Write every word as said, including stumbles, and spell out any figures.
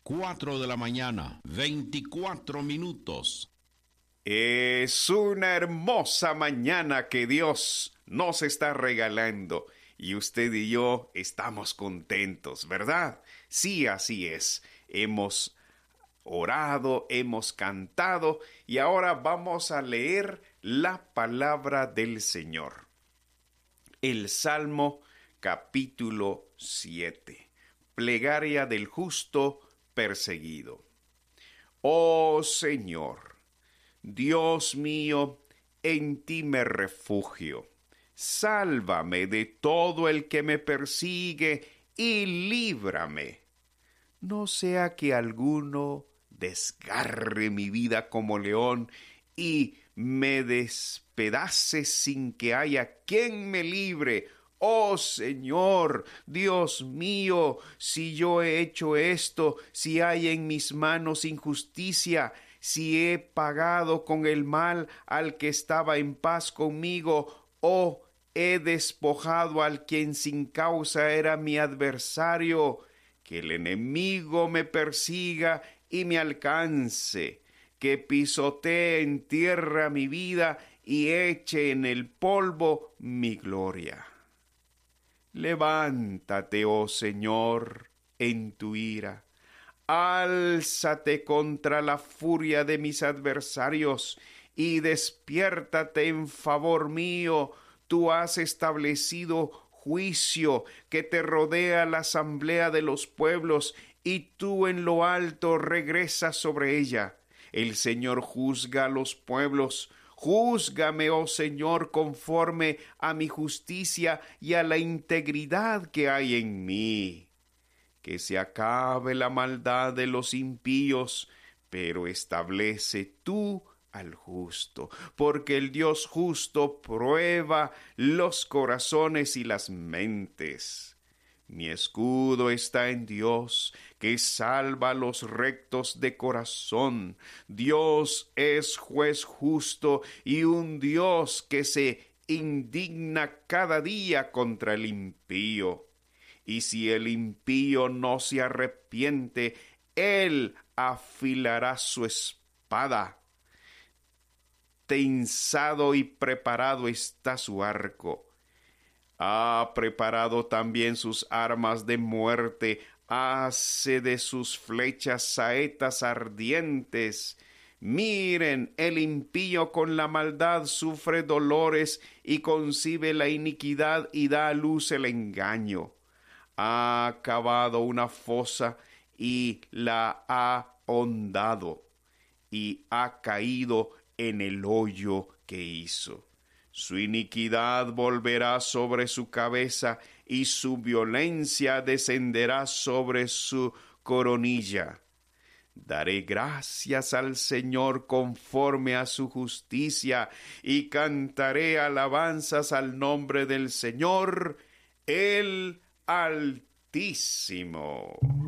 cuatro de la mañana, veinticuatro minutos. Es una hermosa mañana que Dios nos está regalando y usted y yo estamos contentos, ¿verdad? Sí, así es. Hemos orado, hemos cantado y ahora vamos a leer la palabra del Señor. El Salmo capítulo siete. Plegaria del justo perseguido. Oh Señor, Dios mío, en ti me refugio. Sálvame de todo el que me persigue y líbrame. No sea que alguno desgarre mi vida como león y me despedace sin que haya quien me libre. Oh Señor, Dios mío, si yo he hecho esto, si hay en mis manos injusticia, si he pagado con el mal al que estaba en paz conmigo, o he despojado al quien sin causa era mi adversario, que el enemigo me persiga y me alcance, que pisotee en tierra mi vida y eche en el polvo mi gloria. Levántate, oh Señor, en tu ira. Álzate contra la furia de mis adversarios y despiértate en favor mío. Tú has establecido juicio que te rodea la asamblea de los pueblos y tú en lo alto regresas sobre ella. El Señor juzga a los pueblos. Júzgame, oh Señor, conforme a mi justicia y a la integridad que hay en mí. Que se acabe la maldad de los impíos, pero establece tú al justo, porque el Dios justo prueba los corazones y las mentes. Mi escudo está en Dios, que salva a los rectos de corazón. Dios es juez justo y un Dios que se indigna cada día contra el impío. Y si el impío no se arrepiente, él afilará su espada. Tensado y preparado está su arco. Ha preparado también sus armas de muerte, hace de sus flechas saetas ardientes. Miren, el impío con la maldad sufre dolores y concibe la iniquidad y da a luz el engaño. Ha cavado una fosa y la ha hondado, y ha caído en el hoyo que hizo. Su iniquidad volverá sobre su cabeza, y su violencia descenderá sobre su coronilla. Daré gracias al Señor conforme a su justicia, y cantaré alabanzas al nombre del Señor, el Altísimo.